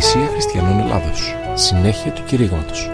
Εκκλησία Χριστιανών Ελλάδος. Συνέχεια του κηρύγματος.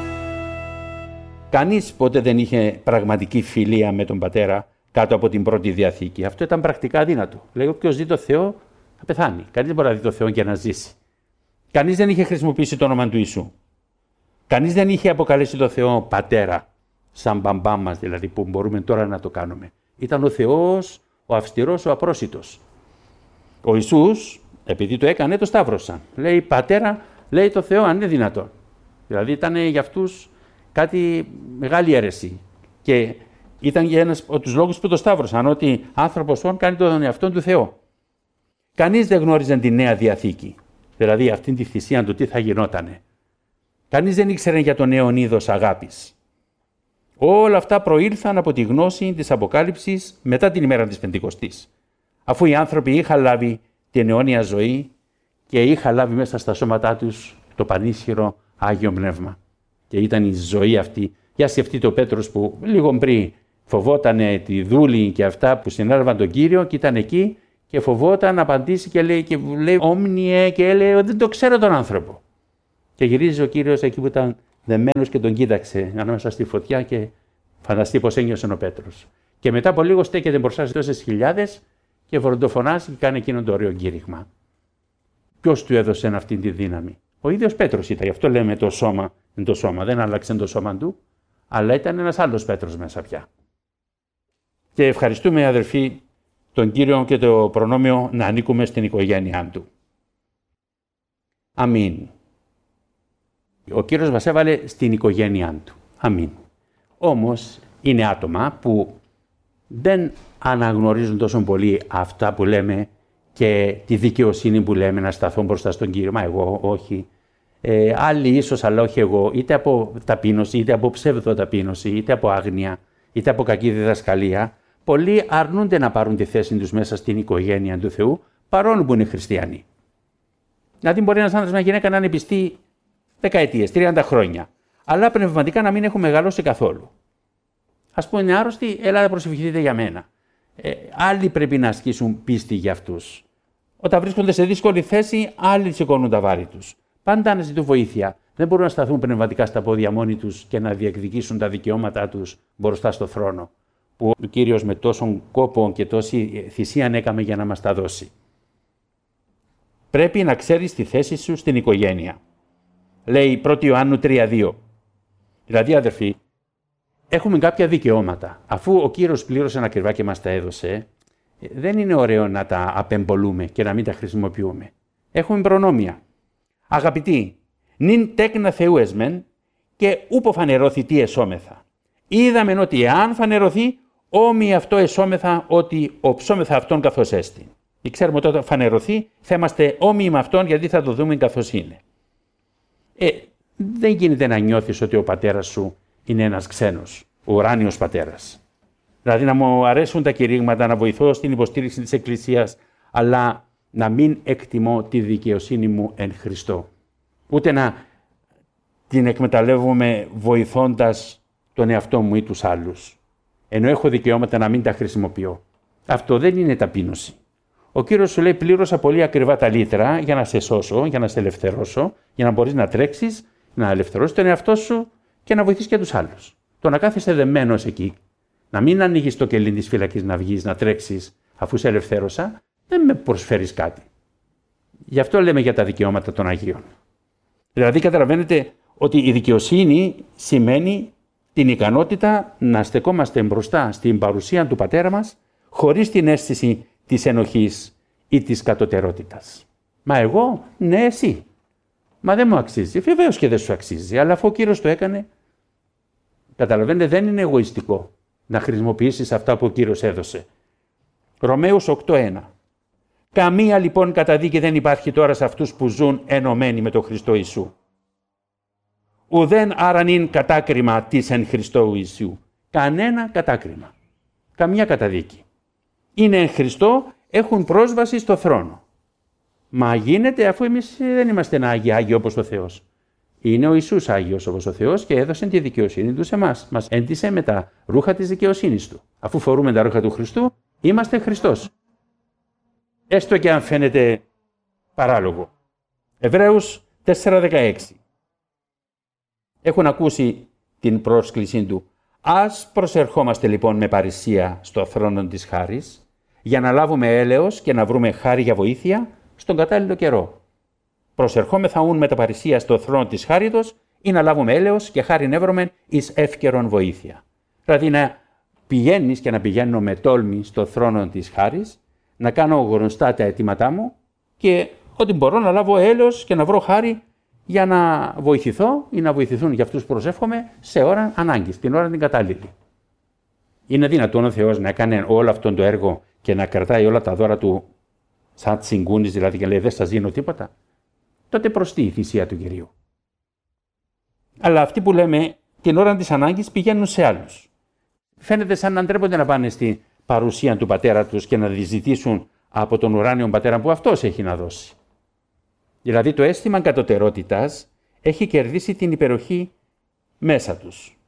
Κανείς ποτέ δεν είχε πραγματική φιλία με τον πατέρα κάτω από την Πρώτη Διαθήκη. Αυτό ήταν πρακτικά αδύνατο. Λέει, όποιος δει το Θεό θα πεθάνει. Κανείς δεν μπορεί να δει το Θεό και να ζήσει. Κανείς δεν είχε χρησιμοποιήσει το όνομα του Ιησού. Κανείς δεν είχε αποκαλέσει το Θεό πατέρα, σαν μπαμπά μας δηλαδή, που μπορούμε τώρα να το κάνουμε. Ήταν ο Θεός, ο αυστηρός, ο απρόσιτος. Ο Ιησούς, επειδή το έκανε, το σταύρωσαν. Λέει, πατέρα, λέει το Θεό, αν είναι δυνατόν. Δηλαδή ήταν για αυτούς κάτι μεγάλη αίρεση. Και ήταν για ένας από τους λόγους που το σταύρωσαν, ότι άνθρωπος κάνει τον εαυτόν του Θεό. Κανείς δεν γνώριζε τη Νέα Διαθήκη, δηλαδή αυτήν τη θυσία του τι θα γινότανε. Κανείς δεν ήξερε για το νέο είδος αγάπης. Όλα αυτά προήλθαν από τη γνώση της Αποκάλυψης μετά την ημέρα της Πεντηκοστής. Αφού οι άνθρωποι είχαν λάβει την αιώνια ζωή και είχαν λάβει μέσα στα σώματά τους το πανίσχυρο Άγιο Πνεύμα. Και ήταν η ζωή αυτή. Για σκεφτείτε ο Πέτρος που λίγο πριν φοβότανε τη δούλη και αυτά που συνέλαβαν τον Κύριο και ήταν εκεί και φοβόταν να απαντήσει και λέει όμνιε και λέει δεν το ξέρω τον άνθρωπο. Και γυρίζει ο Κύριος εκεί που ήταν δεμένος και τον κοίταξε ανάμεσα στη φωτιά και φανταστεί πως ένιωσε ο Πέτρος. Και μετά από λίγο στέκεται μπροστά σε τόσες χιλιάδες και βροντοφωνάζει και κάνει εκείνο το ωραίο κήρυγμα. Ποιος του έδωσε αυτή τη δύναμη? Ο ίδιος Πέτρος ήταν, γι' αυτό λέμε το σώμα είναι το σώμα. Δεν άλλαξε το σώμα του, αλλά ήταν ένας άλλος Πέτρος μέσα πια. Και ευχαριστούμε αδερφοί τον Κύριο και το προνόμιο να ανήκουμε στην οικογένειά του. Αμήν. Ο Κύριος μας έβαλε στην οικογένειά του. Αμήν. Όμως είναι άτομα που δεν αναγνωρίζουν τόσο πολύ αυτά που λέμε και τη δικαιοσύνη που λέμε να σταθώ μπροστά στον Κύριο. Μα εγώ όχι. Άλλοι ίσως, αλλά όχι εγώ. Είτε από ταπείνωση, είτε από ψευδοταπείνωση, είτε από άγνοια, είτε από κακή διδασκαλία. Πολλοί αρνούνται να πάρουν τη θέση τους μέσα στην οικογένεια του Θεού, παρόλο που είναι χριστιανοί. Δηλαδή, μπορεί ένας άντρας, μια γυναίκα να είναι πιστή δεκαετίες, 30 χρόνια, αλλά πνευματικά να μην έχουν μεγαλώσει καθόλου. Ας πούμε, είναι άρρωστοι, έλα να προσευχηθείτε για μένα. Άλλοι πρέπει να ασκήσουν πίστη για αυτούς. Όταν βρίσκονται σε δύσκολη θέση, άλλοι σηκώνουν τα βάρη τους. Πάντα να ζητούν βοήθεια. Δεν μπορούν να σταθούν πνευματικά στα πόδια μόνοι τους και να διεκδικήσουν τα δικαιώματά τους μπροστά στο θρόνο, που ο Κύριος με τόσον κόπο και τόση θυσία έκαμε για να μας τα δώσει. Πρέπει να ξέρεις τη θέση σου στην οικογένεια. Λέει 1 Ιωάννου 3:2. Δηλαδή, αδερφοί, έχουμε κάποια δικαιώματα. Αφού ο Κύριος πλήρωσε ακριβά και μας τα έδωσε, δεν είναι ωραίο να τα απεμπολούμε και να μην τα χρησιμοποιούμε. Έχουμε προνόμια. Αγαπητοί, νυν τέκνα Θεού εσμεν και ούπο φανερώθη τι εσώμεθα. Είδαμεν ότι εάν φανερωθεί, όμοι αυτό εσώμεθα ότι οψόμεθα αυτόν καθώς έστι. Και ξέρουμε ότι όταν φανερωθεί θα είμαστε όμοιοι με αυτόν γιατί θα το δούμε καθώς είναι. Δεν γίνεται να νιώθεις ότι ο πατέρας σου είναι ένας ξένος, ο ουράνιος πατέρας. Δηλαδή να μου αρέσουν τα κηρύγματα, να βοηθώ στην υποστήριξη της Εκκλησίας, αλλά να μην εκτιμώ τη δικαιοσύνη μου εν Χριστώ. Ούτε να την εκμεταλλεύομαι βοηθώντας τον εαυτό μου ή τους άλλους. Ενώ έχω δικαιώματα να μην τα χρησιμοποιώ. Αυτό δεν είναι ταπείνωση. Ο Κύριος σου λέει πλήρωσα πολύ ακριβά τα λίτρα για να σε σώσω, για να σε ελευθερώσω, για να μπορείς να τρέξεις, να ελευθερώσεις τον εαυτό σου και να βοηθήσεις και τους άλλους. Το να κάθεσαι δεμένος εκεί, να μην ανοίγεις το κελί της φυλακής να βγεις, να τρέξεις αφού σε ελευθέρωσα, δεν με προσφέρεις κάτι. Γι' αυτό λέμε για τα δικαιώματα των Αγίων. Δηλαδή καταλαβαίνετε ότι η δικαιοσύνη σημαίνει την ικανότητα να στεκόμαστε μπροστά στην παρουσία του Πατέρα μας χωρίς την αίσθηση της ενοχής ή της κατωτερότητας. Μα εγώ, ναι εσύ. Μα δεν μου αξίζει. Βεβαίως και δεν σου αξίζει. Αλλά αφού ο Κύριος το έκανε, καταλαβαίνετε δεν είναι εγωιστικό να χρησιμοποιήσεις αυτά που ο Κύριος έδωσε. Ρωμαίους 8:1. Καμία λοιπόν καταδίκη δεν υπάρχει τώρα σε αυτούς που ζουν ενωμένοι με τον Χριστό Ιησού. Ουδέν άρανιν κατάκριμα της εν Χριστώ Ιησού. Κανένα κατάκριμα. Καμιά καταδίκη. Είναι εν Χριστώ, έχουν πρόσβαση στο θρόνο. Μα γίνεται αφού εμείς δεν είμαστε Άγιοι όπως ο Θεός. Είναι ο Ιησούς Άγιος όπως ο Θεός και έδωσε τη δικαιοσύνη του σε εμάς. Μας έντισε με τα ρούχα της δικαιοσύνης του. Αφού φορούμε τα ρούχα του Χριστού, είμαστε Χριστός. Έστω και αν φαίνεται παράλογο. Εβραίους 4:16. Έχουν ακούσει την πρόσκλησή του. Ας προσερχόμαστε λοιπόν με παρησία στο θρόνο της χάρης, για να λάβουμε έλεος και να βρούμε χάρη για βοήθεια στον κατάλληλο καιρό. Προσερχόμεθα ούν με τα παρησία στο θρόνο της χάριτος, ή να λάβουμε έλεος και χάριν εύρωμεν εις εύκαιρον βοήθεια. Δηλαδή να πηγαίνεις και να πηγαίνω με τόλμη στο θρόνο της χάρης, να κάνω γνωστά τα αιτήματά μου και ότι μπορώ να λάβω έλεος και να βρω χάρη για να βοηθηθώ ή να βοηθηθούν για αυτούς που προσεύχομαι σε ώρα ανάγκης, την ώρα την κατάλληλη. Είναι δυνατόν ο Θεός να κάνει όλο αυτό το έργο και να κρατάει όλα τα δώρα του σαν τσιγκούνης, δηλαδή και λέει δεν σας δίνω τίποτα? Τότε προς τι η θυσία του Κυρίου? Αλλά αυτοί που λέμε την ώρα της ανάγκης πηγαίνουν σε άλλους. Φαίνεται σαν να ντρέπονται να πάνε στην παρουσία του πατέρα τους και να διζητήσουν από τον ουράνιο πατέρα που αυτός έχει να δώσει. Δηλαδή το αίσθημα κατωτερότητας έχει κερδίσει την υπεροχή μέσα τους.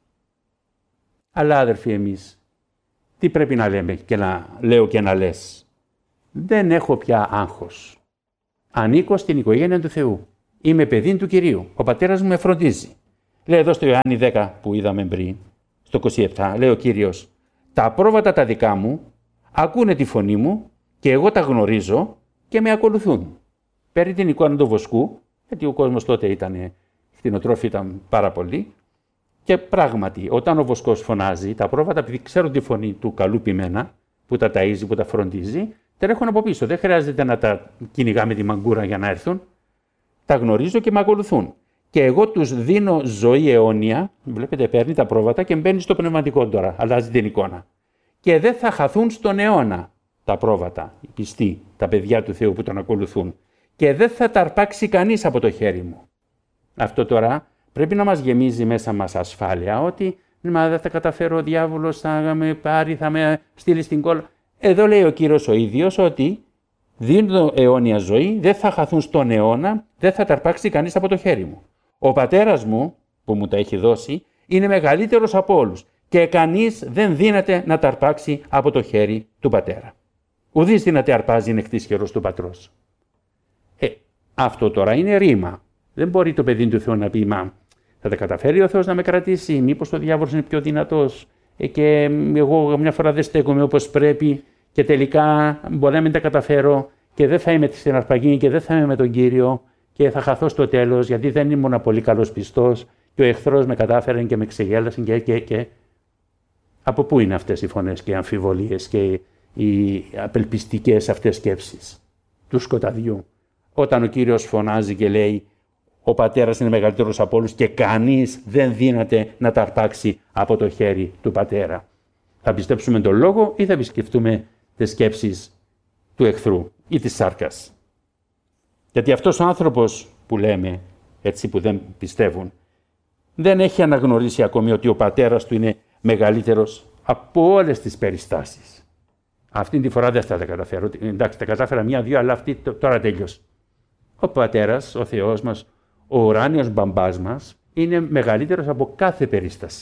Αλλά αδερφοί εμείς, τι πρέπει να λέμε και να λέω και να λες? Δεν έχω πια άγχος. Ανήκω στην οικογένεια του Θεού. Είμαι παιδί του Κυρίου. Ο πατέρας μου με φροντίζει. Λέει εδώ στο Ιωάννη 10 που είδαμε πριν, στο 27, λέει ο Κύριος, τα πρόβατα τα δικά μου ακούνε τη φωνή μου και εγώ τα γνωρίζω και με ακολουθούν. Παίρνει την εικόνα του βοσκού, γιατί ο κόσμος τότε ήταν, κτηνοτρόφοι ήταν πάρα πολλοί, και πράγματι όταν ο βοσκός φωνάζει, τα πρόβατα, επειδή ξέρουν τη φωνή του καλού ποιμένα, που τα ταΐζει, που τα φροντίζει, τρέχουν από πίσω. Δεν χρειάζεται να τα κυνηγά με τη μαγκούρα για να έρθουν. Τα γνωρίζω και με ακολουθούν. Και εγώ τους δίνω ζωή αιώνια. Βλέπετε, παίρνει τα πρόβατα και μπαίνει στο πνευματικό τώρα. Αλλάζει την εικόνα. Και δεν θα χαθούν στον αιώνα τα πρόβατα, οι πιστοί, τα παιδιά του Θεού που τον ακολουθούν. Και δεν θα τα αρπάξει κανείς από το χέρι μου. Αυτό τώρα πρέπει να μας γεμίζει μέσα μας ασφάλεια, ότι μα δεν θα καταφέρω, ο διάβολος θα με πάρει, θα με στείλει στην κόλλα. Εδώ λέει ο Κύριος ο ίδιος ότι δίνω αιώνια ζωή, δεν θα χαθούν στον αιώνα, δεν θα τα αρπάξει κανείς από το χέρι μου. Ο πατέρας μου που μου τα έχει δώσει είναι μεγαλύτερος από όλους και κανείς δεν δύναται να τα αρπάξει από το χέρι του πατέρα. Ουδής δύναται αρπάζει νεκτής χερός του πατρός. Αυτό τώρα είναι ρήμα. Δεν μπορεί το παιδί του Θεού να πει, μα θα τα καταφέρει ο Θεός να με κρατήσει, μήπως ο διάβολος είναι πιο δυνατός και εγώ μια φορά δεν στέκομαι όπως πρέπει και τελικά μπορεί να μην τα καταφέρω και δεν θα είμαι στην αρπαγή και δεν θα είμαι με τον Κύριο και θα χαθώ στο τέλος γιατί δεν ήμουν πολύ καλός πιστός και ο εχθρός με κατάφερε και με ξεγέλασε και. Από πού είναι αυτές οι φωνές και οι αμφιβολίες και οι απελπιστικές αυτές σκέψεις του σκοταδιού? Όταν ο Κύριος φωνάζει και λέει ο πατέρας είναι μεγαλύτερος από όλους και κανείς δεν δύναται να τα αρπάξει από το χέρι του πατέρα. Θα πιστέψουμε τον λόγο ή θα επισκεφτούμε τις σκέψεις του εχθρού ή της σάρκας? Γιατί αυτός ο άνθρωπος που λέμε, έτσι που δεν πιστεύουν, δεν έχει αναγνωρίσει ακόμη ότι ο πατέρας του είναι μεγαλύτερος από όλες τις περιστάσεις. Αυτή τη φορά δεν θα τα καταφέρω. Εντάξει, τα κατάφερα μία-δύο, αλλά αυτή τώρα τέλειωσε. Ο πατέρας, ο Θεός μας, ο ουράνιος μπαμπάς μας, είναι μεγαλύτερος από κάθε περίσταση.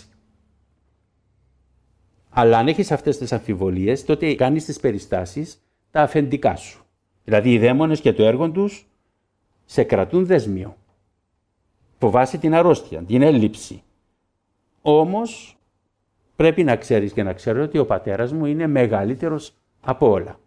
Αλλά αν έχεις αυτές τις αμφιβολίες, τότε κάνεις τις περιστάσεις τα αφεντικά σου. Δηλαδή οι δαίμονες και το έργο τους σε κρατούν δεσμίο. Φοβάσαι την αρρώστια, την έλλειψη. Όμως πρέπει να ξέρεις και να ξέρω ότι ο πατέρας μου είναι μεγαλύτερος από όλα.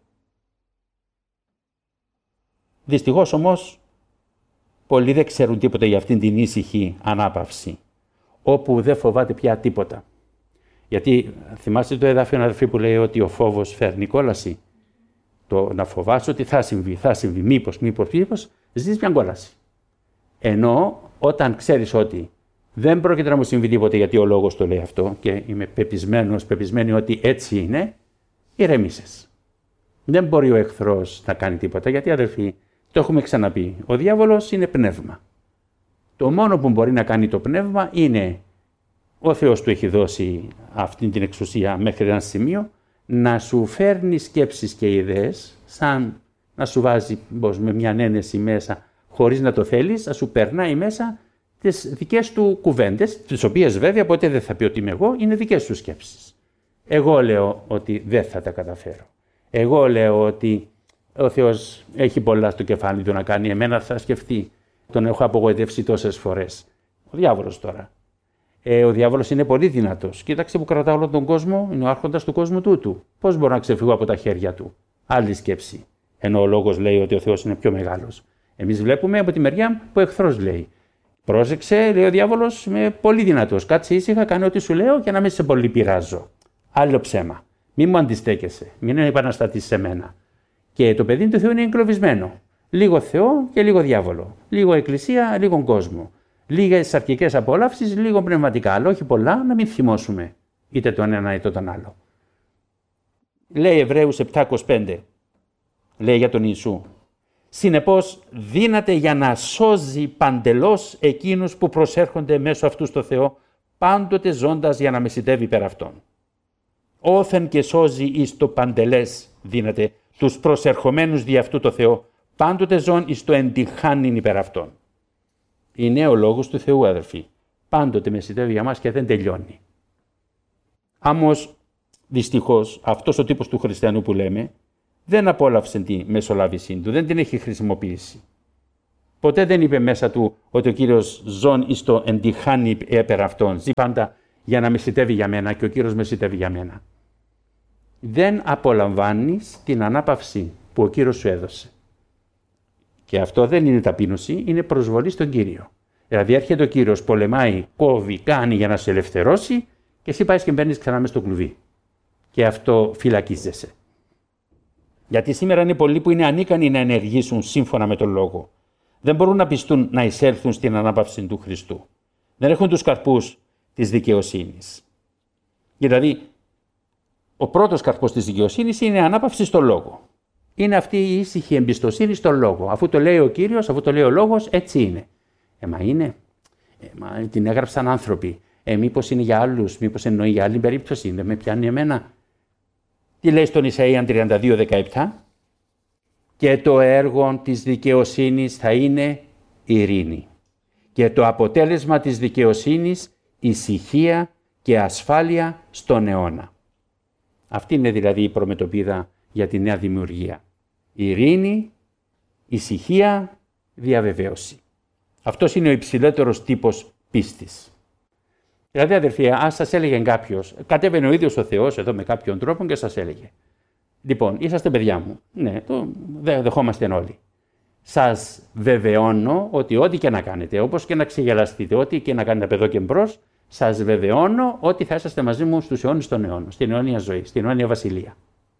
Δυστυχώς όμως πολλοί δεν ξέρουν τίποτα για αυτήν την ήσυχη ανάπαυση, όπου δεν φοβάται πια τίποτα. Γιατί θυμάστε το εδάφιο αδερφή που λέει ότι ο φόβος φέρνει κόλαση. Το να φοβάσαι ότι θα συμβεί, μήπως, ζεις μια κόλαση. Ενώ όταν ξέρεις ότι δεν πρόκειται να μου συμβεί τίποτα γιατί ο λόγος το λέει αυτό και είμαι πεπισμένη ότι έτσι είναι, ηρεμήσες. Δεν μπορεί ο εχθρός να κάνει τίποτα γιατί αδερφοί, το έχουμε ξαναπεί, ο διάβολος είναι πνεύμα. Το μόνο που μπορεί να κάνει το πνεύμα είναι ο Θεός του έχει δώσει αυτή την εξουσία μέχρι ένα σημείο να σου φέρνει σκέψεις και ιδέες, σαν να σου βάζει με μια ένεση μέσα χωρίς να το θέλεις, να σου περνάει μέσα τις δικές του κουβέντες, τις οποίες βέβαια ποτέ δεν θα πει ότι είμαι εγώ, είναι δικές του σκέψεις. Εγώ λέω ότι δεν θα τα καταφέρω. Εγώ λέω ότι ο Θεός έχει πολλά στο κεφάλι του να κάνει, εμένα θα σκεφτεί. τον έχω απογοητεύσει τόσες φορές. Ο διάβολος τώρα. Ο διάβολος είναι πολύ δυνατός. Κοίταξε που κρατά όλο τον κόσμο, είναι ο άρχοντας του κόσμου τούτου. Πώς μπορώ να ξεφύγω από τα χέρια του? Άλλη σκέψη. Ενώ ο λόγος λέει ότι ο Θεός είναι πιο μεγάλος. Εμείς βλέπουμε από τη μεριά που ο εχθρός λέει. Πρόσεξε, λέει ο διάβολος, είμαι πολύ δυνατός. Κάτσε ήσυχα, κάνε ό,τι σου λέω και να μην σε πολύ πειράζω. Άλλο ψέμα. Μην μου αντιστέκεσαι. Μην επαναστατείς σε μένα. Και το παιδί του Θεού είναι εγκλωβισμένο. Λίγο Θεό και λίγο διάβολο. Λίγο εκκλησία, λίγο κόσμο. Λίγες αρκικές απολαύσεις, λίγο πνευματικά. Αλλά όχι πολλά, να μην θυμώσουμε είτε τον ένα είτε τον άλλο. Λέει Εβραίους 7:25. Λέει για τον Ιησού. Συνεπώς δύναται για να σώζει παντελώς εκείνους που προσέρχονται μέσω αυτού στο Θεό, πάντοτε ζώντας για να μεσητεύει υπέρ αυτών. Όθεν και σώζει εις το παντελές δύναται τους προσερχομένους δι' αυτού το Θεό, πάντοτε ζών εις το εντυχάνειν υπέρ αυτών. Είναι ο λόγος του Θεού, αδερφοί. Πάντοτε μεσητεύει για μας και δεν τελειώνει. Άμως, δυστυχώς, αυτός ο τύπος του χριστιανού που λέμε, δεν απόλαυσε τη μεσολάβησή του, δεν την έχει χρησιμοποιήσει. Ποτέ δεν είπε μέσα του ότι ο Κύριος ζών εις το εντυχάνει υπέρ αυτών. Ζει πάντα για να μεσητεύει για μένα και ο Κύριος μεσητεύει για μένα. Δεν απολαμβάνεις την ανάπαυση που ο Κύριος σου έδωσε. Και αυτό δεν είναι ταπείνωση, είναι προσβολή στον Κύριο. Δηλαδή έρχεται ο Κύριος, πολεμάει, κόβει, κάνει για να σε ελευθερώσει και εσύ πάει και μπαίνεις ξανά μες στο κλουβί. Και αυτό φυλακίζεσαι. Γιατί σήμερα είναι πολλοί που είναι ανίκανοι να ενεργήσουν σύμφωνα με τον λόγο. Δεν μπορούν να πιστούν να εισέλθουν στην ανάπαυση του Χριστού. Δεν έχουν τους καρπούς της δικαιοσύνης. Δηλαδή, ο πρώτος καρπός της δικαιοσύνης είναι η ανάπαυση στο λόγο. Είναι αυτή η ήσυχη εμπιστοσύνη στον λόγο. Αφού το λέει ο Κύριος, αφού το λέει ο λόγος, έτσι είναι. Μα είναι. Μα την έγραψαν άνθρωποι. Μήπως είναι για άλλους, μήπως εννοεί για άλλη περίπτωση. Δεν με πιάνει εμένα. Τι λέει στον Ισαΐαν 32:17? Και το έργο της δικαιοσύνης θα είναι ειρήνη. Και το αποτέλεσμα της δικαιοσύνης ησυχία και ασφάλεια στον αιώνα. Αυτή είναι δηλαδή η προμετωπίδα για τη νέα δημιουργία. Ειρήνη, ησυχία, διαβεβαίωση. Αυτός είναι ο υψηλότερος τύπος πίστης. Δηλαδή, αδερφοί, αν σας έλεγε κάποιος, κατέβαινε ο ίδιος ο Θεός εδώ με κάποιον τρόπο και σας έλεγε: Λοιπόν, είσαστε παιδιά μου. Ναι, το δεχόμαστε όλοι. Σας βεβαιώνω ότι ό,τι και να κάνετε, όπως και να ξεγελαστείτε, ό,τι και να κάνετε από εδώ και μπρος, σας βεβαιώνω ότι θα είσαστε μαζί μου στους αιώνες των αιώνων, στην αιώνια ζωή, στην αιώνια βασιλεία.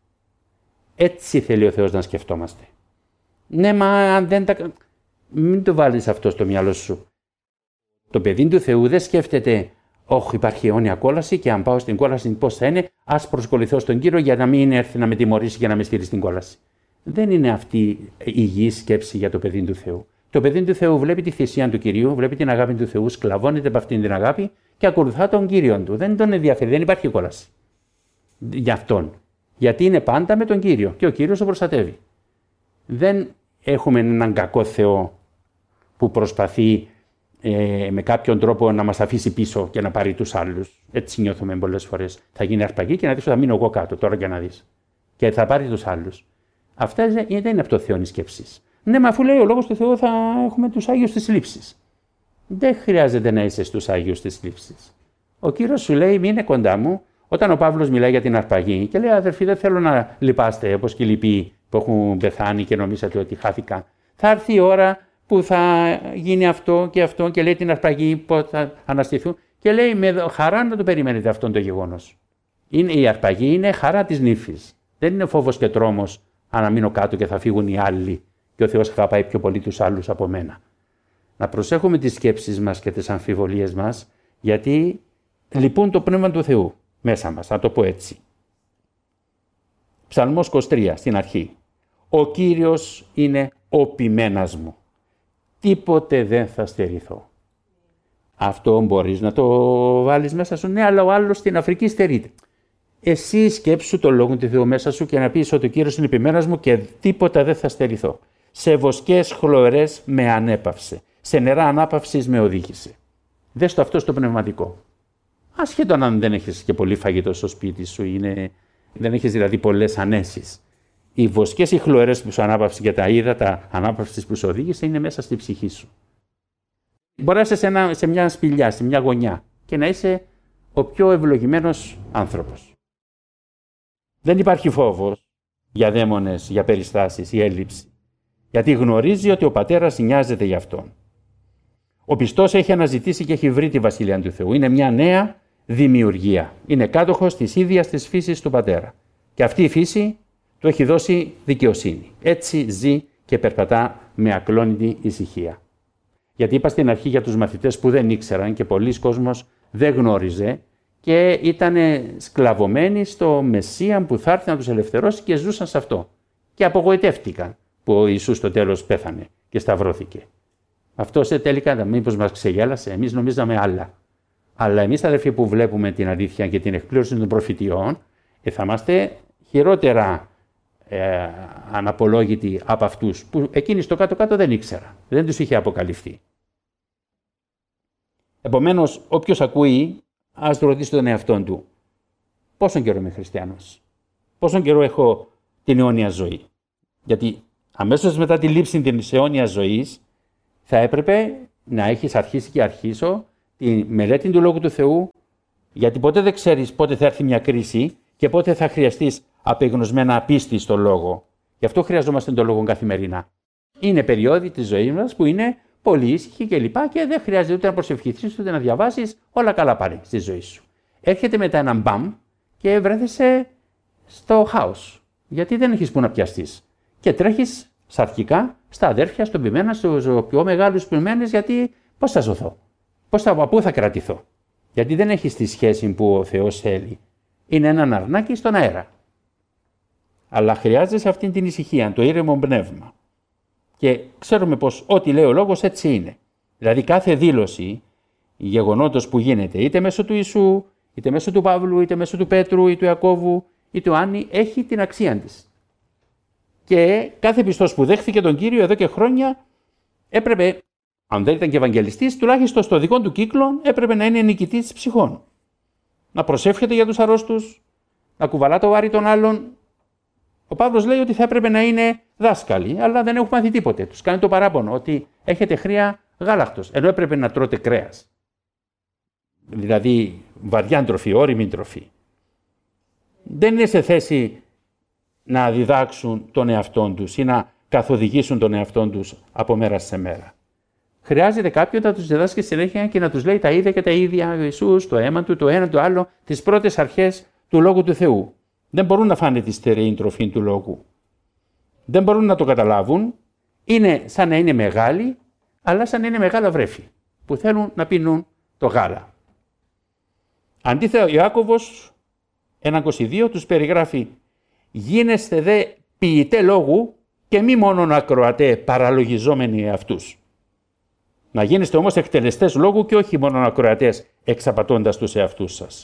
Έτσι θέλει ο Θεός να σκεφτόμαστε. Ναι, μα αν δεν τα. Μην το βάλεις αυτό στο μυαλό σου. Το παιδί του Θεού δεν σκέφτεται, όχι, υπάρχει αιώνια κόλαση και αν πάω στην κόλαση πώς θα είναι, ας προσκοληθώ στον Κύριο για να μην έρθει να με τιμωρήσει και να με στείλει στην κόλαση. Δεν είναι αυτή η υγιή σκέψη για το παιδί του Θεού. Το παιδί του Θεού βλέπει τη θυσία του Κυρίου, βλέπει την αγάπη του Θεού, σκλαβώνεται από αυτήν την αγάπη και ακολουθά τον Κύριο του. Δεν τον ενδιαφέρει, δεν υπάρχει κόλαση για αυτόν. Γιατί είναι πάντα με τον Κύριο και ο Κύριος τον προστατεύει. Δεν έχουμε έναν κακό Θεό που προσπαθεί με κάποιον τρόπο να μας αφήσει πίσω και να πάρει τους άλλους. Έτσι νιώθουμε πολλές φορές. Θα γίνει αρπαγή και να δεις ότι θα μείνω εγώ κάτω τώρα και να δεις. Και θα πάρει τους άλλους. Αυτά δεν είναι από το Θεό οι σκέψεις. Ναι, μα αφού λέει ο λόγος του Θεού θα έχουμε τους Άγιους της Λήψης. Δεν χρειάζεται να είσαι στους Άγιους της Λήψης. Ο Κύριος σου λέει μείνε κοντά μου. Όταν ο Παύλος μιλάει για την αρπαγή και λέει αδερφοί δεν θέλω να λυπάστε όπως και οι λοιποί που έχουν πεθάνει και νομίζετε ότι χάθηκαν. Θα έρθει η ώρα που θα γίνει αυτό και λέει την αρπαγή πώς θα αναστηθούν και λέει με χαρά να το περιμένετε αυτόν το γεγονός. Η αρπαγή είναι χαρά της νύφης. Δεν είναι φόβος και τρόμος αν μείνω κάτω και θα φύγουν οι άλλοι και ο Θεός θα πάει πιο πολύ τους άλλους από μένα. Να προσέχουμε τις σκέψεις μας και τις αμφιβολίες μας γιατί λυπούν το Πνεύμα του Θεού μέσα μας, να το πω έτσι. Ψαλμός 23 στην αρχή. Ο Κύριος είναι ο ποιμένας μου. Τίποτε δεν θα στερηθώ. Αυτό μπορείς να το βάλεις μέσα σου. Ναι, αλλά ο άλλος στην Αφρική στερείται. Εσύ σκέψου το λόγο του Θεού μέσα σου και να πεις ότι ο Κύριος είναι ποιμένας μου και τίποτα δεν θα στερηθώ. Σε βοσκές χλωρές με ανέπαυσε. Σε νερά ανάπαυσης με οδήγησε. Δες το αυτό στο πνευματικό. Ασχέτως αν δεν έχεις και πολύ φαγητό στο σπίτι σου, δεν έχεις δηλαδή πολλές ανέσεις. Οι βοσκές οι χλωρές που σου ανάπαυσε και τα ύδατα ανάπαυσης που σου οδήγησε είναι μέσα στη ψυχή σου. Μπορεί να είσαι σε μια σπηλιά, σε μια γωνιά και να είσαι ο πιο ευλογημένος άνθρωπος. Δεν υπάρχει φόβος για δαίμονες, για περιστάσεις ή έλλειψη, γιατί γνωρίζει ότι ο Πατέρας νοιάζεται γι' αυτόν. Ο πιστός έχει αναζητήσει και έχει βρει τη Βασιλεία του Θεού. Είναι μια νέα δημιουργία. Είναι κάτοχος της ίδιας της φύσης του Πατέρα. Και αυτή η φύση του έχει δώσει δικαιοσύνη. Έτσι ζει και περπατά με ακλόνητη ησυχία. Γιατί είπα στην αρχή για τους μαθητές που δεν ήξεραν και πολλοί κόσμος δεν γνώριζε και ήταν σκλαβωμένοι στο Μεσσία που θα έρθει να τους ελευθερώσει και ζούσαν σε αυτό. Και απογοητεύτηκαν που ο Ιησούς στο τέλος πέθανε και σταυρώθηκε. Αυτό τελικά μήπως μας ξεγέλασε, εμείς νομίζαμε άλλα. Αλλά εμείς αδερφοί που βλέπουμε την αλήθεια και την εκπλήρωση των προφητιών, θα είμαστε χειρότερα αναπολόγητοι από αυτούς που εκείνοι στο κάτω-κάτω δεν ήξεραν, δεν τους είχε αποκαλυφθεί. Επομένως, όποιος ακούει, ας ρωτήσει τον εαυτόν του, πόσον καιρό είμαι χριστιανός, πόσον καιρό έχω την αιώνια ζωή. Γιατί αμέσως μετά τη λήψη της αιώνιας ζωής, θα έπρεπε να έχεις αρχίσει και αρχίσω τη μελέτη του Λόγου του Θεού, γιατί ποτέ δεν ξέρεις πότε θα έρθει μια κρίση και πότε θα χρειαστείς απεγνωσμένα πίστη στο Λόγο. Γι' αυτό χρειαζόμαστε τον Λόγο καθημερινά. Είναι περιόδοι της ζωής μας που είναι πολύ ήσυχοι και δεν χρειάζεται ούτε να προσευχηθείς ούτε να διαβάσεις, όλα καλά πάνε στη ζωή σου. Έρχεται μετά ένα μπαμ και βρέθεσαι στο χάος, γιατί δεν έχεις που να πιαστείς. Και τρέχεις αρχικά στα αδέρφια, στον ποιμένα, στους πιο μεγάλους ποιμένες, γιατί πώς θα ζωθώ, πού θα κρατηθώ. Γιατί δεν έχεις τη σχέση που ο Θεός θέλει. Είναι έναν αρνάκι στον αέρα. Αλλά χρειάζεσαι αυτή την ησυχία, το ήρεμο πνεύμα. Και ξέρουμε πως ό,τι λέει ο Λόγος έτσι είναι. Δηλαδή κάθε δήλωση γεγονότος που γίνεται είτε μέσω του Ιησού, είτε μέσω του Παύλου, είτε μέσω του Πέτρου ή του Ιακώβου ή του Άννη έχει την αξία της. Και κάθε πιστός που δέχθηκε τον Κύριο εδώ και χρόνια έπρεπε, αν δεν ήταν και Ευαγγελιστής, τουλάχιστον στο δικό του κύκλο έπρεπε να είναι νικητής ψυχών. Να προσεύχεται για τους αρρώστους, να κουβαλά το βάρη των άλλων. Ο Παύλος λέει ότι θα έπρεπε να είναι δάσκαλοι, αλλά δεν έχουν μάθει τίποτε. Τους κάνει το παράπονο ότι έχετε χρειά γάλακτος, ενώ έπρεπε να τρώτε κρέας. Δηλαδή βαριά τροφή, ώριμη τροφή. Δεν είναι σε θέση να διδάξουν τον εαυτόν τους ή να καθοδηγήσουν τον εαυτόν τους από μέρα σε μέρα. Χρειάζεται κάποιον να τους διδάσκει συνέχεια και να τους λέει τα ίδια και τα ίδια ο Ιησούς, το αίμα του, το ένα, το άλλο, τις πρώτες αρχές του Λόγου του Θεού. Δεν μπορούν να φάνε τη στερεή τροφή του Λόγου. Δεν μπορούν να το καταλάβουν. Είναι σαν να είναι μεγάλοι, αλλά σαν να είναι μεγάλα βρέφη που θέλουν να πίνουν το γάλα. Αντίθετα, ο Ιάκωβος 1:22 τους περιγράφει «Γίνεστε δε ποιητέ λόγου και μη μόνον ακροατέ παραλογιζόμενοι εαυτούς». Να γίνεστε όμως εκτελεστές λόγου και όχι μόνον ακροατές εξαπατώντας τους εαυτούς σας.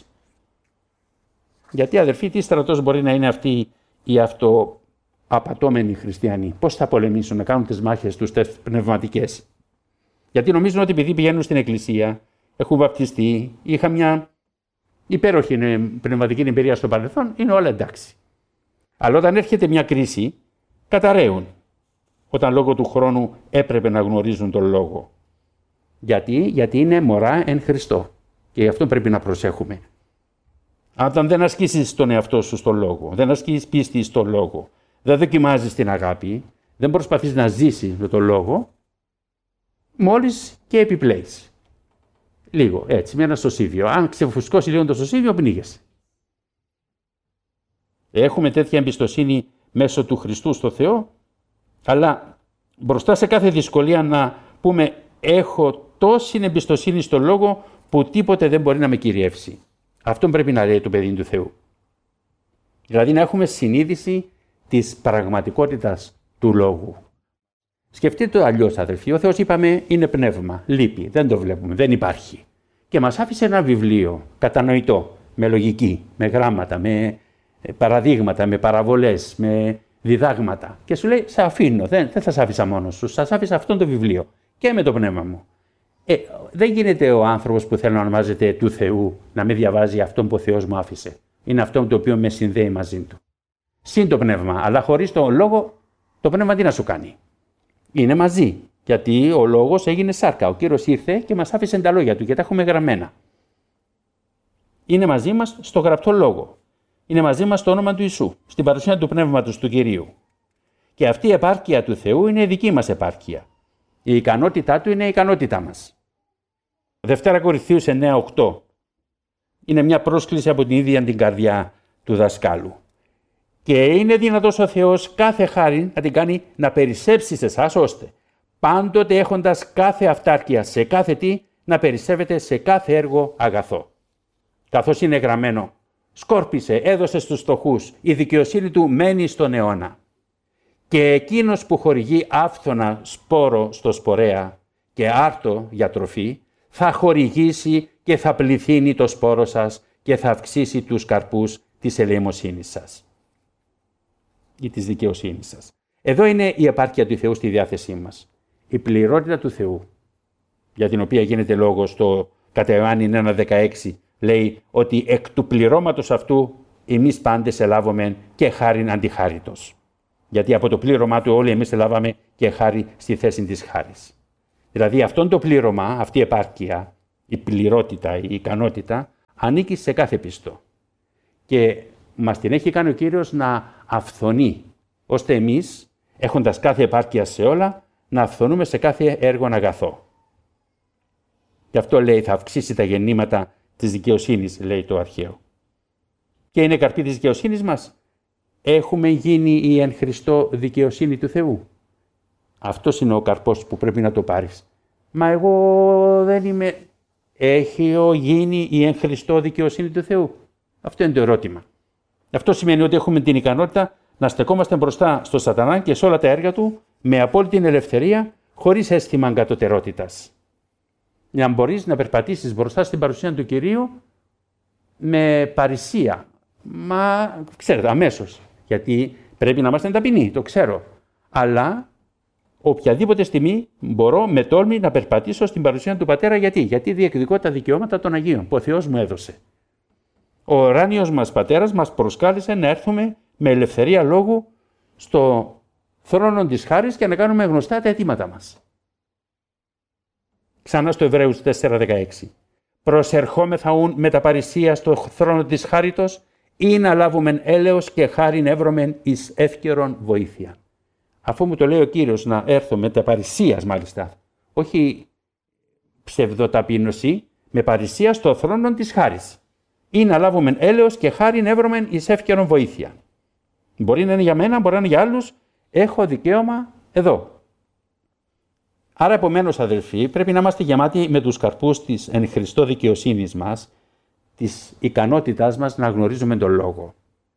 Γιατί αδερφοί, τι στρατός μπορεί να είναι αυτοί οι αυτοαπατώμενοι χριστιανοί. Πώς θα πολεμήσουν να κάνουν τις μάχες τους πνευματικές. Γιατί νομίζουν ότι επειδή πηγαίνουν στην εκκλησία, έχουν βαπτιστεί, είχαν μια υπέροχη πνευματική εμπειρία στο παρελθόν, είναι όλα εντάξει. Αλλά όταν έρχεται μια κρίση, καταραίουν. Όταν λόγω του χρόνου έπρεπε να γνωρίζουν τον Λόγο. Γιατί είναι μωρά εν Χριστώ. Και γι' αυτό πρέπει να προσέχουμε. Όταν δεν ασκήσεις τον εαυτό σου στον Λόγο, δεν ασκείς πίστη στον Λόγο, δεν δοκιμάζεις την αγάπη, δεν προσπαθείς να ζήσεις με τον Λόγο, μόλις και επιπλέεις. Λίγο, έτσι, με ένα σωσίβιο. Αν ξεφουσκώσει λίγο το σωσίβιο, πνίγεσαι. Έχουμε τέτοια εμπιστοσύνη μέσω του Χριστού στο Θεό, αλλά μπροστά σε κάθε δυσκολία να πούμε έχω τόση εμπιστοσύνη στο Λόγο που τίποτε δεν μπορεί να με κυριεύσει. Αυτό πρέπει να λέει το παιδί του Θεού. Δηλαδή να έχουμε συνείδηση της πραγματικότητας του Λόγου. Σκεφτείτε το αλλιώς, αδελφοί. Ο Θεός, είπαμε, είναι πνεύμα. Λείπει. Δεν το βλέπουμε. Δεν υπάρχει. Και μας άφησε ένα βιβλίο κατανοητό, με λογική, με γράμματα, με παραδείγματα, με παραβολές, με διδάγματα. Και σου λέει, σε αφήνω. Δεν θα σας άφησα μόνος σου. Σας άφησα αυτό το βιβλίο. Και με το πνεύμα μου. Δεν γίνεται ο άνθρωπος που θέλει να ονομάζεται του Θεού να με διαβάζει αυτόν που ο Θεός μου άφησε. Είναι αυτό το οποίο με συνδέει μαζί του. Συν το πνεύμα, αλλά χωρίς τον Λόγο, το πνεύμα τι να σου κάνει. Είναι μαζί. Γιατί ο Λόγος έγινε σάρκα. Ο Κύριος ήρθε και μας άφησε τα λόγια του και τα έχουμε γραμμένα. Είναι μαζί μας στο γραπτό λόγο. Είναι μαζί μας στο όνομα του Ιησού, στην παρουσία του Πνεύματος του Κυρίου. Και αυτή η επάρκεια του Θεού είναι η δική μας επάρκεια. Η ικανότητά του είναι η ικανότητά μας. Δευτέρα Κορινθίους 9:8 είναι μια πρόσκληση από την ίδια την καρδιά του δασκάλου. Και είναι δυνατός ο Θεός κάθε χάρη να την κάνει να περισσέψει σε εσάς, ώστε πάντοτε έχοντας κάθε αυτάρκεια σε κάθε τι, να περισσεύετε σε κάθε έργο αγαθό. Καθώς είναι γραμμένο, σκόρπισε, έδωσε στους φτωχούς, η δικαιοσύνη του μένει στον αιώνα. Και εκείνος που χορηγεί άφθονα σπόρο στο σπορέα και άρτο για τροφή, θα χορηγήσει και θα πληθύνει το σπόρο σας και θα αυξήσει τους καρπούς της ελεημοσύνης σας ή της δικαιοσύνης σας. Εδώ είναι η επάρκεια του Θεού στη διάθεσή μας. Η πληρότητα του Θεού, για την οποία γίνεται λόγος στο κατά Ιωάννην 1:16, λέει ότι εκ του πληρώματος αυτού εμείς πάντες ελάβομεν και χάριν αντιχάριτος. Γιατί από το πλήρωμά του όλοι εμείς ελάβαμε και χάρη στη θέση της χάρης. Δηλαδή αυτό το πλήρωμα, αυτή η επάρκεια, η πληρότητα, η ικανότητα, ανήκει σε κάθε πιστό. Και μας την έχει κάνει ο Κύριος να αυθονεί, ώστε εμείς, έχοντας κάθε επάρκεια σε όλα, να αυθονούμε σε κάθε έργο αγαθό. Γι' αυτό λέει θα αυξήσει τα γεννήματα της δικαιοσύνης, λέει το αρχαίο. Και είναι καρπή της δικαιοσύνης μας. Έχουμε γίνει η εν Χριστώ δικαιοσύνη του Θεού. Αυτός είναι ο καρπός που πρέπει να το πάρεις. Μα εγώ δεν είμαι. Έχει γίνει η εν Χριστώ δικαιοσύνη του Θεού. Αυτό είναι το ερώτημα. Αυτό σημαίνει ότι έχουμε την ικανότητα να στεκόμαστε μπροστά στο Σατανά και σε όλα τα έργα του με απόλυτη ελευθερία, χωρίς αίσθημα κατωτερότητας. Να μπορείς να περπατήσεις μπροστά στην παρουσία του Κυρίου με παρησία. Μα ξέρετε, αμέσως. Γιατί πρέπει να είμαστε ταπεινοί, το ξέρω. Αλλά οποιαδήποτε στιγμή μπορώ με τόλμη να περπατήσω στην παρουσία του Πατέρα. Γιατί διεκδικώ τα δικαιώματα των Αγίων που ο Θεός μου έδωσε. Ο ουράνιος μας Πατέρας μας προσκάλεσε να έρθουμε με ελευθερία λόγου στο θρόνο της χάρης και να κάνουμε γνωστά τα αιτήματά μας. Ξανά στο Εβραίους 4:16. Προσερχόμεθα ούν με τα παρησία στο θρόνο της χάριτος ή να λάβουμε έλεος και χάριν εύρωμεν εις εύκαιρον βοήθεια. Αφού μου το λέει ο Κύριος να έρθω με τα παρησίας μάλιστα, όχι ψευδοταπείνωση, με παρησία στο θρόνο της χάρης. Ή να λάβουμε έλεος και χάριν εύρωμεν εις εύκαιρον βοήθεια. Μπορεί να είναι για μένα, μπορεί να είναι για άλλους. Έχω δικαίωμα εδώ. Άρα, επομένως, αδελφοί, πρέπει να είμαστε γεμάτοι με τους καρπούς της εν Χριστώ δικαιοσύνης μας, της ικανότητάς μας να γνωρίζουμε τον Λόγο.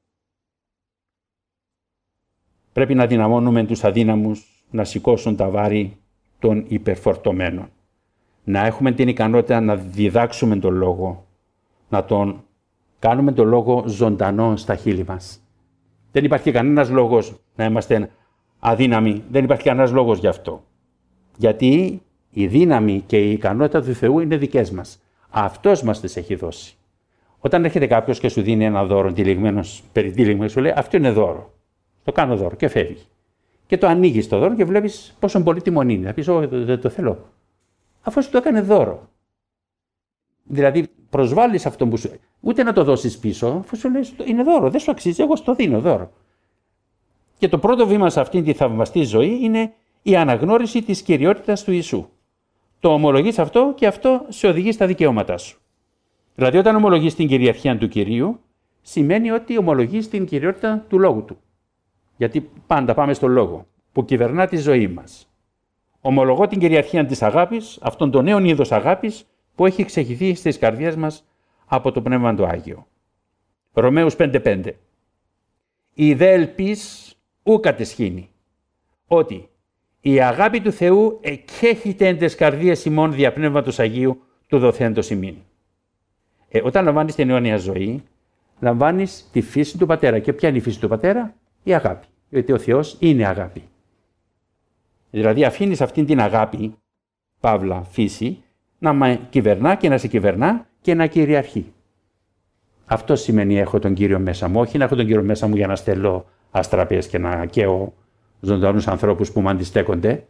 Πρέπει να δυναμώνουμε τους αδύναμους να σηκώσουν τα βάρη των υπερφορτωμένων. Να έχουμε την ικανότητα να διδάξουμε τον Λόγο, να τον κάνουμε τον Λόγο ζωντανό στα χείλη μας. Δεν υπάρχει κανένας λόγος να είμαστε αδύναμοι, δεν υπάρχει κανένας λόγος γι' αυτό. Γιατί η δύναμη και η ικανότητα του Θεού είναι δικές μας. Αυτός μας τις έχει δώσει. Όταν έρχεται κάποιος και σου δίνει ένα δώρο τυλιγμένος, περιτύλιγμενος, σου λέει αυτό είναι δώρο. Το κάνω δώρο και φεύγει. Και το ανοίγεις το δώρο και βλέπεις πόσο πολύτιμο είναι. Θα πεις, δεν το θέλω. Αφού σου το έκανε δώρο. Δηλαδή προσβάλλεις αυτό που σου. Ούτε να το δώσεις πίσω, αφού σου λέει είναι δώρο, δεν σου αξίζει, εγώ στο δίνω δώρο. Και το πρώτο βήμα σε αυτήν τη θαυμαστή ζωή είναι η αναγνώριση της κυριότητας του Ιησού. Το ομολογείς αυτό και αυτό σε οδηγεί στα δικαιώματά σου. Δηλαδή, όταν ομολογείς την κυριαρχία του Κυρίου, σημαίνει ότι ομολογείς την κυριότητα του Λόγου του. Γιατί πάντα πάμε στον Λόγο, που κυβερνά τη ζωή μας. Ομολογώ την κυριαρχία της αγάπης, αυτόν τον νέο είδος αγάπης που έχει εξεχυθεί στις καρδιές μας από το Πνεύμα του Άγιο. Ρωμαίους 5:5. Η δε ελπίς ου κατεσχύνει, ότι η αγάπη του Θεού εκέχεται εν τες καρδίες ημών δια Πνεύματος Αγίου του δοθέντος ημίν. Όταν λαμβάνεις την αιώνια ζωή, λαμβάνεις τη φύση του Πατέρα. Και ποια είναι η φύση του Πατέρα? Η αγάπη. Γιατί ο Θεός είναι αγάπη. Δηλαδή αφήνεις αυτήν την αγάπη, παύλα φύση, να με κυβερνά και να σε κυβερνά και να κυριαρχεί. Αυτό σημαίνει έχω τον Κύριο μέσα μου. Όχι να έχω τον Κύριο μέσα μου για να στέλνω αστραπές και να καίω ζωντανούς ανθρώπους που με αντιστέκονται.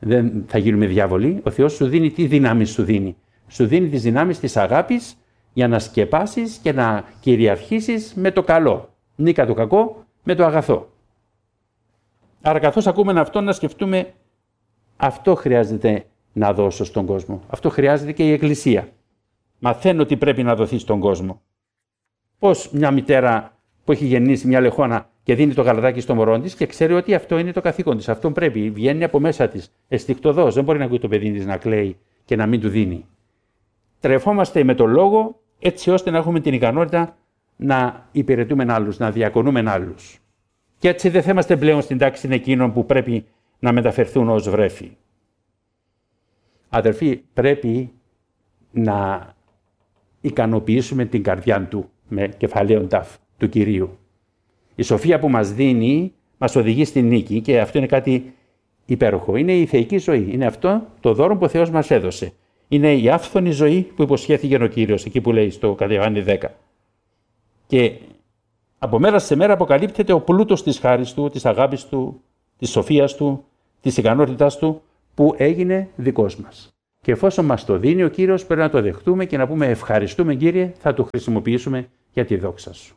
δεν θα γίνουμε διάβολοι. Ο Θεός σου δίνει τι δυνάμεις σου δίνει. Σου δίνει τις δυνάμεις της αγάπης για να σκεπάσεις και να κυριαρχήσεις με το καλό. Νίκα το κακό με το αγαθό. Άρα καθώς ακούμε αυτό να σκεφτούμε, αυτό χρειάζεται να δώσω στον κόσμο. Αυτό χρειάζεται και η Εκκλησία. Μαθαίνω τι πρέπει να δοθεί στον κόσμο. Πώς μια μητέρα που έχει γεννήσει μια λεχόνα και δίνει το γαλατάκι στο μωρό της και ξέρει ότι αυτό είναι το καθήκον της. Αυτό πρέπει, βγαίνει από μέσα της. Αισθηκτωδώς, δεν μπορεί να ακούει το παιδί της να κλαίει και να μην του δίνει. Τρεφόμαστε με τον λόγο έτσι ώστε να έχουμε την ικανότητα να υπηρετούμε άλλους, να διακονούμε άλλους. Και έτσι δεν θα είμαστε πλέον στην τάξη εκείνων που πρέπει να μεταφερθούν ως βρέφη. Αδερφοί, πρέπει να ικανοποιήσουμε την καρδιά του με κεφαλαίον τάφ του Κυρίου. Η σοφία που μας δίνει μας οδηγεί στην νίκη και αυτό είναι κάτι υπέροχο. Είναι η θεϊκή ζωή. Είναι αυτό το δώρο που ο Θεός μας έδωσε. Είναι η άφθονη ζωή που υποσχέθηκε ο Κύριος, εκεί που λέει στο Κατεβάνι 10. Και από μέρα σε μέρα αποκαλύπτεται ο πλούτος της χάρης του, της αγάπης του, της σοφίας του, της ικανότητάς του που έγινε δικός μας. Και εφόσον μας το δίνει ο Κύριος πρέπει να το δεχτούμε και να πούμε ευχαριστούμε Κύριε, θα το χρησιμοποιήσουμε για τη δόξα σου.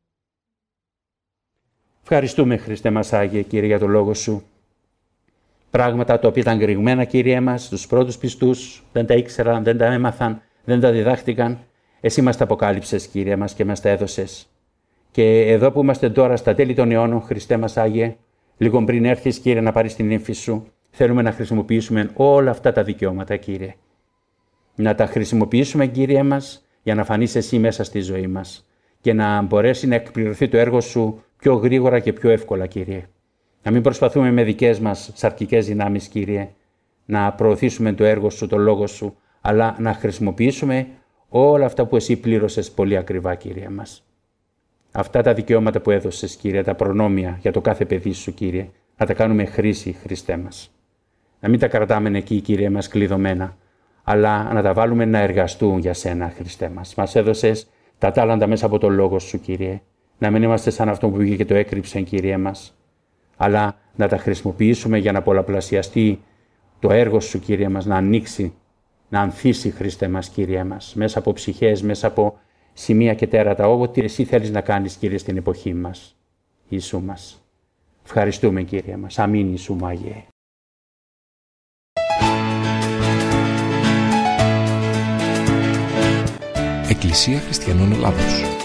Ευχαριστούμε Χριστέ μας Άγιε Κύριε για το λόγο σου. Πράγματα τα οποία ήταν γκριγμένα Κύριε μας, τους πρώτους πιστούς, δεν τα ήξεραν, δεν τα έμαθαν, δεν τα διδάχτηκαν. Εσύ μας τα αποκάλυψες Κύριε μας και μας τα έδωσες. Και εδώ που είμαστε τώρα στα τέλη των αιώνων, Χριστέ μας Άγιε, λίγο πριν έρθεις Κύριε να πάρεις την ύμφη σου, θέλουμε να χρησιμοποιήσουμε όλα αυτά τα δικαιώματα Κύριε. Να τα χρησιμοποιήσουμε Κύριε μας για να φανείς εσύ μέσα στη ζωή μας και να μπορέσει να εκπληρωθεί το έργο σου πιο γρήγορα και πιο εύκολα Κύριε. Να μην προσπαθούμε με δικές μας σαρκικές δυνάμεις Κύριε να προωθήσουμε το έργο σου, το λόγο σου, αλλά να χρησιμοποιήσουμε όλα αυτά που εσύ πλήρωσες πολύ ακριβά Κύριε μας. Αυτά τα δικαιώματα που έδωσες Κύριε, τα προνόμια για το κάθε παιδί σου Κύριε, να τα κάνουμε χρήση Χριστέ μας. Να μην τα κρατάμε εκεί Κύριε μας κλειδωμένα, αλλά να τα βάλουμε να εργαστούν για σένα Χριστέ μας. Μας έδωσες τα τάλαντα μέσα από το λόγο σου Κύριε, να μην είμαστε σαν αυτό που πήγε και το έκρυψε Κύριε μας, αλλά να τα χρησιμοποιήσουμε για να πολλαπλασιαστεί το έργο σου Κύριε μας, να ανοίξει, να ανθίσει Χριστέ μας Κύριε μας, μέσα από ψυχές, μέσα από σημεία και τέρατα, ό,τι εσύ θέλεις να κάνεις Κύριε στην εποχή μας, Ιησού μας. Ευχαριστούμε Κύριε μας. Αμήν Ιησού μου Άγιε. Εκκλησία Χριστιανών Ελλάδος.